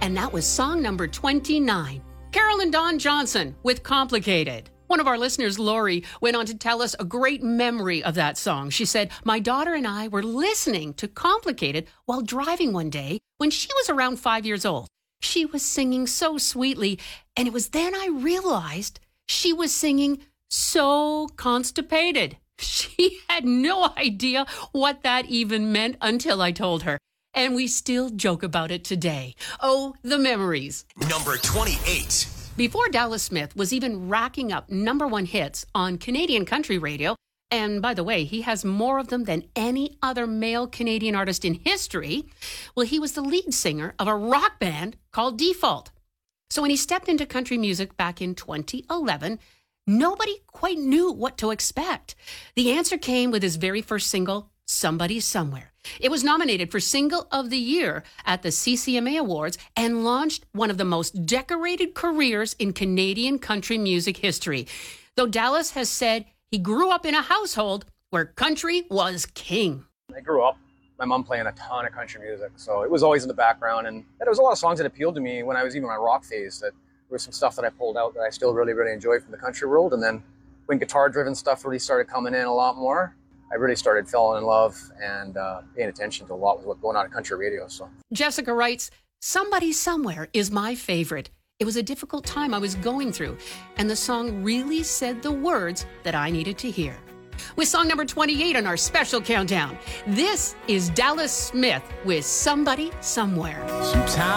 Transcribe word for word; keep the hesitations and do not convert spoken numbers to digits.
And that was song number twenty-nine. Carolyn Dawn Johnson with Complicated. One of our listeners, Lori, went on to tell us a great memory of that song. She said, my daughter and I were listening to Complicated while driving one day when she was around five years old. She was singing so sweetly, and it was then I realized she was singing So Constipated. She had no idea what that even meant until I told her. And we still joke about it today. Oh, the memories. Number twenty-eight. Before Dallas Smith was even racking up number one hits on Canadian country radio, and by the way, he has more of them than any other male Canadian artist in history, well, he was the lead singer of a rock band called Default. So when he stepped into country music back in twenty eleven, nobody quite knew what to expect. The answer came with his very first single, Somebody Somewhere. It was nominated for Single of the Year at the C C M A Awards and launched one of the most decorated careers in Canadian country music history. Though Dallas has said he grew up in a household where country was king. I grew up, my mom playing a ton of country music, so it was always in the background. And there was a lot of songs that appealed to me when I was even in my rock phase, that there was some stuff that I pulled out that I still really, really enjoyed from the country world. And then when guitar-driven stuff really started coming in a lot more, I really started falling in love and uh, paying attention to a lot with what's going on in country radio. So Jessica writes, Somebody Somewhere is my favorite. It was a difficult time I was going through, and the song really said the words that I needed to hear. With song number twenty-eight on our special countdown, this is Dallas Smith with Somebody Somewhere. Sometimes